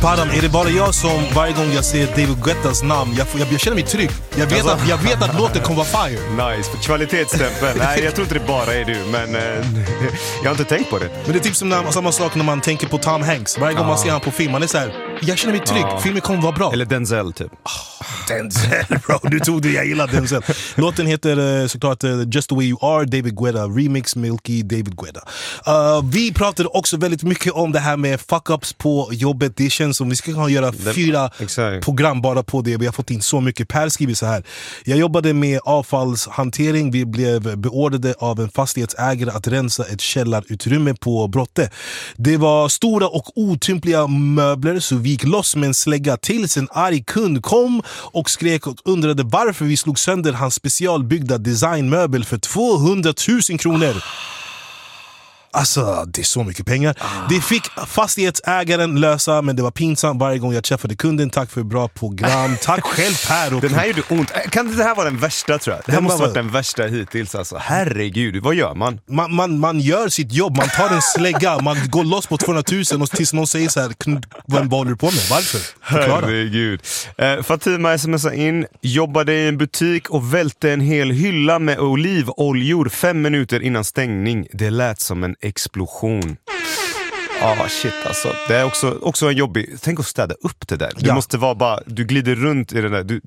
Padam, är det bara jag som varje gång jag ser David Guettas namn, jag känner mig trygg. Jag vet att låten kommer vara fire. Nice, för kvalitetsstämpel. Nej, jag tror inte det bara är du, men jag har inte tänkt på det. Men det är typ som samma sak när man tänker på Tom Hanks. Varje gång man ser han på film, man är så här: jag känner mig trygg, filmen kommer vara bra. Eller Denzel typ. Denzel, bro, du tog det, jag gillar Denzel. Låten heter såklart Just the way you are, David Guetta, remix Milky, David Guetta. Vi pratade också väldigt mycket om det här med fuck-ups på jobbet. Det känns som vi ska kunna göra 4 program bara på det. Vi har fått in så mycket. Per skriver så här: jag jobbade med avfallshantering. Vi blev beordrade av en fastighetsägare att rensa ett källarutrymme på Brotte. Det var stora och otympliga möbler, så vi gick loss med en slägga tills en arg kund kom och skrek och undrade varför vi slog sönder hans specialbyggda designmöbel för 200 000 kronor. Alltså, det är så mycket pengar. Det fick fastighetsägaren lösa, men det var pinsamt varje gång jag träffade kunden. Tack för bra program. Tack själv, Per. Den här gjorde ont. Kan det här vara den värsta, tror jag? Det här måste ha varit den värsta hittills. Alltså. Herregud, vad gör man? Man gör sitt jobb. Man tar en slägga, man går loss på 200 000 och tills någon säger så här: vad håller du på med? Varför? Förklara. Herregud. Fatima smsar in: jobbade i en butik och välte en hel hylla med olivoljor 5 minuter innan stängning. Det lät som en explosion. Shit alltså. Det är också en jobbig. Tänk att städa upp det där. Du måste vara bara, du glider runt i den där.